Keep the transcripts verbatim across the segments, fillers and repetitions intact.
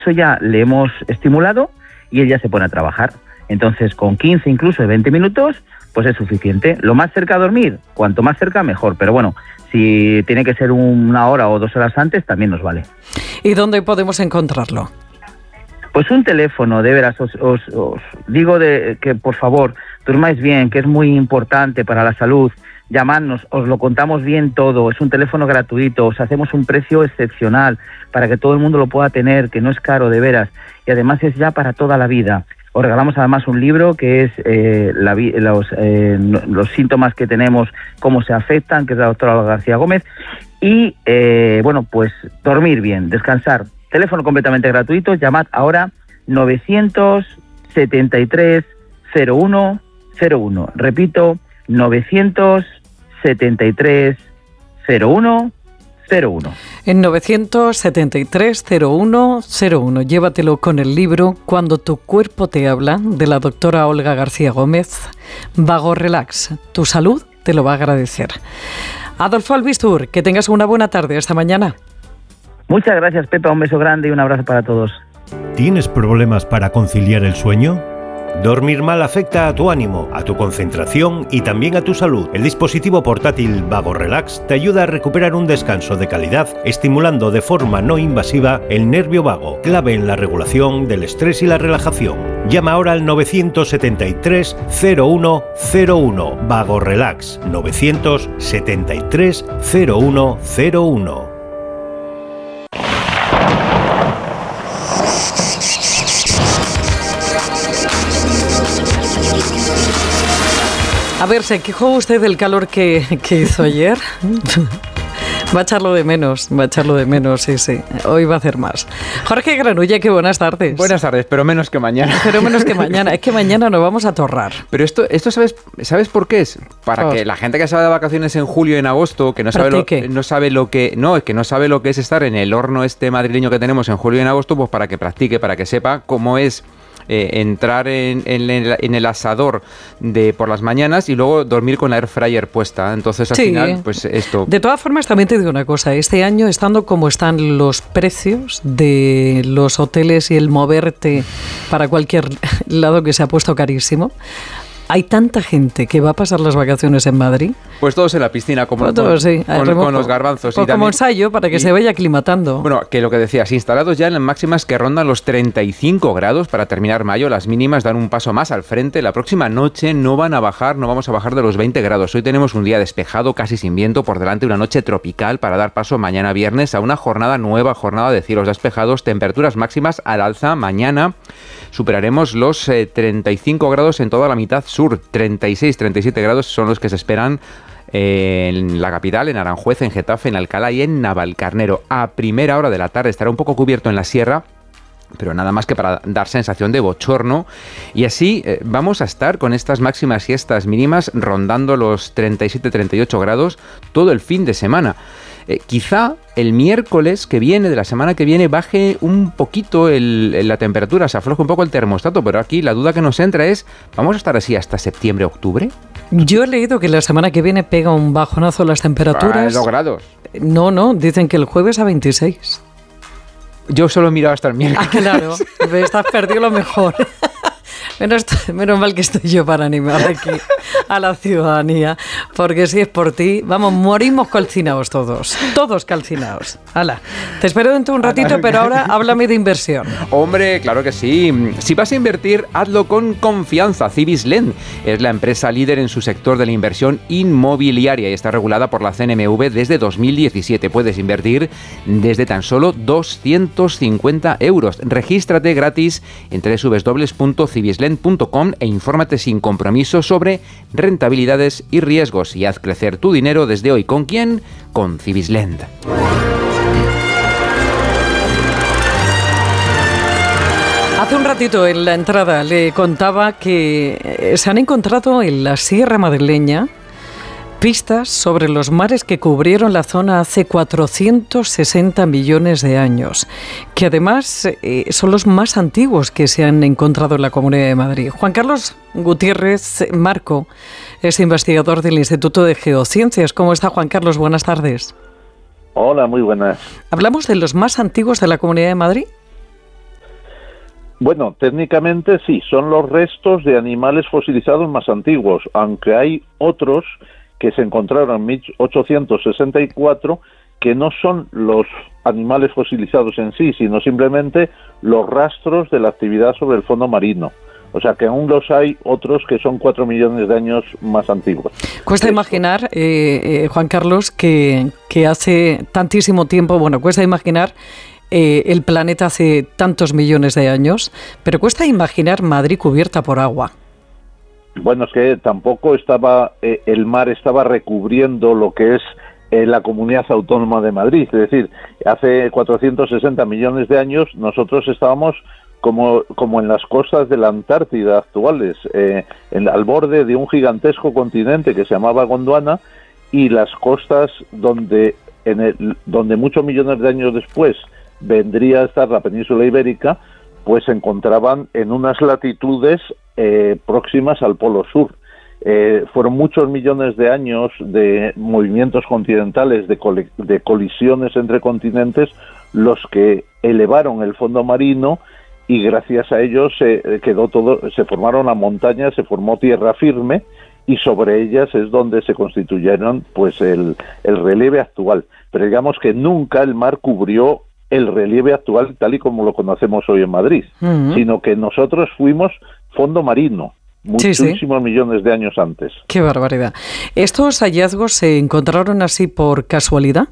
eso ya le hemos estimulado y él ya se pone a trabajar. Entonces, con quince, incluso veinte minutos, pues es suficiente. Lo más cerca a dormir, cuanto más cerca, mejor. Pero bueno, si tiene que ser una hora o dos horas antes, también nos vale. ¿Y dónde podemos encontrarlo? Pues un teléfono, de veras, os, os, os digo de que por favor durmáis bien, que es muy importante para la salud. Llamadnos, os lo contamos bien todo, es un teléfono gratuito, os hacemos un precio excepcional para que todo el mundo lo pueda tener, que no es caro, de veras, y además es ya para toda la vida. Os regalamos además un libro que es eh, la, los, eh, los síntomas que tenemos, cómo se afectan, que es de la doctora Olga García Gómez, y eh, bueno, pues dormir bien, descansar. Teléfono completamente gratuito, llamad ahora novecientos setenta y tres cero uno cero uno. Repito, novecientos setenta y tres cero uno cero uno. En novecientos setenta y tres cero uno cero uno. Llévatelo con el libro Cuando tu cuerpo te habla, de la doctora Olga García Gómez. Vago Relax. Tu salud te lo va a agradecer. Adolfo Albistur, que tengas una buena tarde. Hasta mañana. Muchas gracias, Pepa. Un beso grande y un abrazo para todos. ¿Tienes problemas para conciliar el sueño? Dormir mal afecta a tu ánimo, a tu concentración y también a tu salud. El dispositivo portátil Vago Relax te ayuda a recuperar un descanso de calidad, estimulando de forma no invasiva el nervio vago, clave en la regulación del estrés y la relajación. Llama ahora al novecientos setenta y tres cero uno cero uno. Vago Relax, novecientos setenta y tres cero uno cero uno. A ver, ¿se quejó usted del calor que, que hizo ayer? Va a echarlo de menos, va a echarlo de menos, sí, sí. Hoy va a hacer más. Jorge Granulla, qué buenas tardes. Buenas tardes, pero menos que mañana. Pero menos que mañana. Es que mañana nos vamos a torrar. Pero esto, esto ¿sabes, ¿sabes por qué es? Para oh. que la gente que se va de vacaciones en julio y en agosto, que no sabe, lo, no sabe lo que... No, es que no sabe lo que es estar en el horno este madrileño que tenemos en julio y en agosto, pues para que practique, para que sepa cómo es... Eh, entrar en, en, el, en el asador de por las mañanas y luego dormir con la air fryer puesta. Entonces al sí. final, pues esto... De todas formas, también te digo una cosa. Este año, estando como están los precios de los hoteles y el moverte para cualquier lado, que se ha puesto carísimo, ¿hay tanta gente que va a pasar las vacaciones en Madrid? Pues todos en la piscina, como pues todos, sí, con, con, con los garbanzos. Pues y como también, ensayo, para que y, se vaya aclimatando. Bueno, que lo que decías, instalados ya en las máximas que rondan los treinta y cinco grados para terminar mayo, las mínimas dan un paso más al frente. La próxima noche no van a bajar, no vamos a bajar de los veinte grados. Hoy tenemos un día despejado, casi sin viento, por delante una noche tropical para dar paso mañana viernes a una jornada nueva, jornada de cielos despejados, temperaturas máximas al alza. Mañana superaremos los eh, treinta y cinco grados en toda la mitad sur. treinta y seis, treinta y siete grados son los que se esperan eh, en la capital, en Aranjuez, en Getafe, en Alcalá y en Navalcarnero. A primera hora de la tarde estará un poco cubierto en la sierra, pero nada más que para dar sensación de bochorno. Y así eh, vamos a estar con estas máximas y estas mínimas rondando los treinta y siete, treinta y ocho grados todo el fin de semana. Eh, quizá el miércoles que viene, de la semana que viene, baje un poquito el, el, la temperatura, se afloje un poco el termostato, pero aquí la duda que nos entra es, ¿vamos a estar así hasta septiembre, octubre? Yo he leído que la semana que viene pega un bajonazo las temperaturas. Ah, dos grados. No, no, dicen que el jueves a veintiséis. Yo solo he mirado hasta el miércoles. Ah, claro, estás perdido lo mejor. Menos, menos mal que estoy yo para animar aquí a la ciudadanía, porque si es por ti, vamos, morimos calcinados todos, todos calcinados. Hala, te espero dentro de un ratito, pero ahora háblame de inversión. Hombre, claro que sí. Si vas a invertir, hazlo con confianza. Cibisland es la empresa líder en su sector de la inversión inmobiliaria y está regulada por la C N M V desde dos mil diecisiete. Puedes invertir desde tan solo doscientos cincuenta euros. Regístrate gratis en doble u doble u doble u punto cibisland punto com e infórmate sin compromiso sobre rentabilidades y riesgos y haz crecer tu dinero desde hoy. ¿Con quién? Con Cibisland. Hace un ratito en la entrada le contaba que se han encontrado en la Sierra Madrileña pistas sobre los mares que cubrieron la zona hace cuatrocientos sesenta millones de años, que además eh, son los más antiguos que se han encontrado en la Comunidad de Madrid. Juan Carlos Gutiérrez Marco es investigador del Instituto de Geociencias. ¿Cómo está, Juan Carlos? Buenas tardes. Hola, muy buenas. ¿Hablamos de los más antiguos de la Comunidad de Madrid? Bueno, técnicamente sí, son los restos de animales fosilizados más antiguos, aunque hay otros que se encontraron en mil ochocientos sesenta y cuatro que no son los animales fosilizados en sí, sino simplemente los rastros de la actividad sobre el fondo marino. O sea que aún los hay otros que son cuatro millones de años más antiguos. Cuesta Esto. imaginar, eh, eh, Juan Carlos, que, que hace tantísimo tiempo, bueno, cuesta imaginar eh, el planeta hace tantos millones de años, pero cuesta imaginar Madrid cubierta por agua. Bueno, es que tampoco estaba, eh, el mar estaba recubriendo lo que es eh, la comunidad autónoma de Madrid. Es decir, hace cuatrocientos sesenta millones de años nosotros estábamos como, como en las costas de la Antártida actuales, eh, en, al borde de un gigantesco continente que se llamaba Gondwana, y las costas donde, en el, donde muchos millones de años después vendría a estar la península ibérica, pues se encontraban en unas latitudes eh, próximas al Polo Sur. Eh, fueron muchos millones de años de movimientos continentales, de, col de colisiones entre continentes, los que elevaron el fondo marino, y gracias a ellos se quedó todo, se formaron las montañas, se formó tierra firme, y sobre ellas es donde se constituyeron pues el, el relieve actual. Pero digamos que nunca el mar cubrió el relieve actual tal y como lo conocemos hoy en Madrid, uh-huh. sino que nosotros fuimos fondo marino muchísimos sí, sí. millones de años antes. ¡Qué barbaridad! ¿Estos hallazgos se encontraron así por casualidad?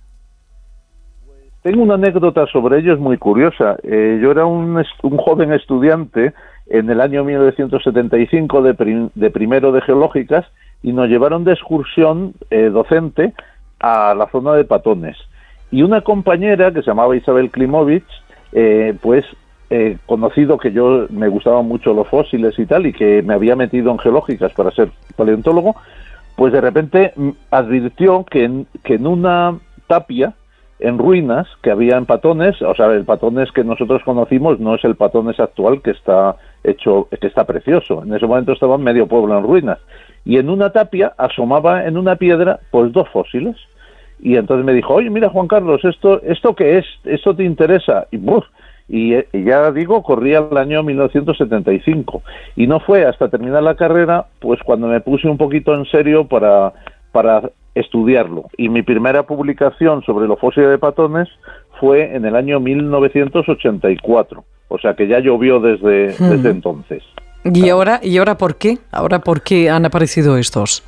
Tengo una anécdota sobre ellos muy curiosa. Eh, yo era un, un joven estudiante en el año mil novecientos setenta y cinco de, prim de primero de geológicas, y nos llevaron de excursión eh, docente a la zona de Patones. Y una compañera que se llamaba Isabel Klimovich, eh, pues eh, conocido que yo me gustaban mucho los fósiles y tal, y que me había metido en geológicas para ser paleontólogo, pues de repente advirtió que en, que en una tapia en ruinas que había en Patones, o sea, el Patones que nosotros conocimos no es el Patones actual, que está hecho, que está precioso. En ese momento estaba medio pueblo en ruinas, y en una tapia asomaba en una piedra pues dos fósiles. Y entonces me dijo, oye, mira, Juan Carlos, ¿esto esto qué es? ¿Esto te interesa? Y, ¡buf! y, y ya digo, corría el año mil novecientos setenta y cinco. Y no fue hasta terminar la carrera, pues cuando me puse un poquito en serio para, para estudiarlo. Y mi primera publicación sobre los fósiles de Patones fue en el año mil novecientos ochenta y cuatro. O sea que ya llovió desde, hmm. desde entonces. ¿Y ahora, ¿Y ahora por qué? ¿Ahora por qué han aparecido estos?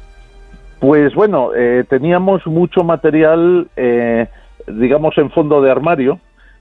Pues bueno, eh, teníamos mucho material, eh, digamos, en fondo de armario,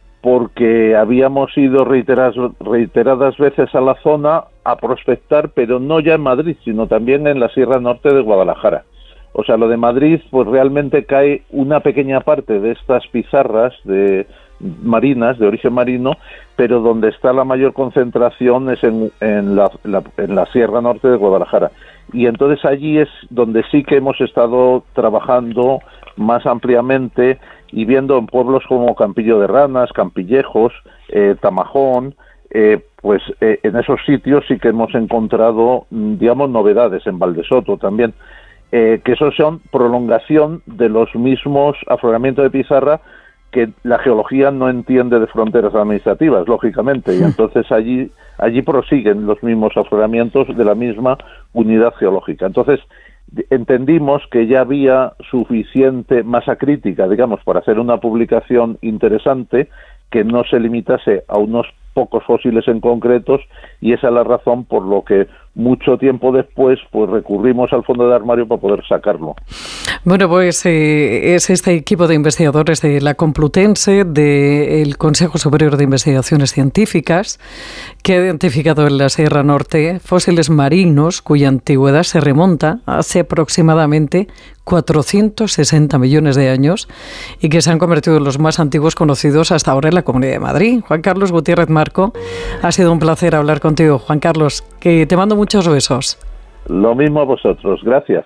porque habíamos ido reiteradas, reiteradas veces a la zona a prospectar, pero no ya en Madrid, sino también en la Sierra Norte de Guadalajara. O sea, lo de Madrid, pues realmente cae una pequeña parte de estas pizarras de marinas, de origen marino, pero donde está la mayor concentración es en, en, la, la, en la Sierra Norte de Guadalajara. Y entonces allí es donde sí que hemos estado trabajando más ampliamente y viendo en pueblos como Campillo de Ranas, Campillejos, eh, Tamajón, eh, pues eh, en esos sitios sí que hemos encontrado, digamos, novedades, en Valdesoto también, eh, que esos son prolongación de los mismos afloramientos de pizarra que la geología no entiende de fronteras administrativas, lógicamente, y entonces allí allí prosiguen los mismos afloramientos de la misma unidad geológica. Entonces entendimos que ya había suficiente masa crítica, digamos, para hacer una publicación interesante que no se limitase a unos pocos fósiles en concretos, y esa es la razón por lo que mucho tiempo después pues recurrimos al fondo de armario para poder sacarlo. Bueno, pues eh, es este equipo de investigadores de la Complutense, del Consejo Superior de Investigaciones Científicas, que ha identificado en la Sierra Norte fósiles marinos cuya antigüedad se remonta hace aproximadamente cuatrocientos sesenta millones de años y que se han convertido en los más antiguos conocidos hasta ahora en la Comunidad de Madrid. Juan Carlos Gutiérrez Marco, ha sido un placer hablar contigo. Juan Carlos, que te mando muchos besos. Lo mismo a vosotros, gracias.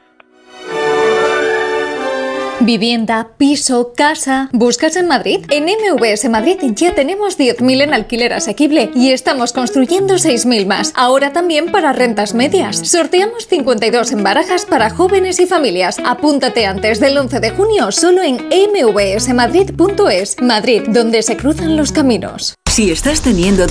Vivienda, piso, casa. ¿Buscas en Madrid? En M V S Madrid ya tenemos diez mil en alquiler asequible y estamos construyendo seis mil más. Ahora también para rentas medias. Sorteamos cincuenta y dos en barajas para jóvenes y familias. Apúntate antes del once de junio solo en m v s madrid punto es. Madrid, donde se cruzan los caminos. Si estás teniendo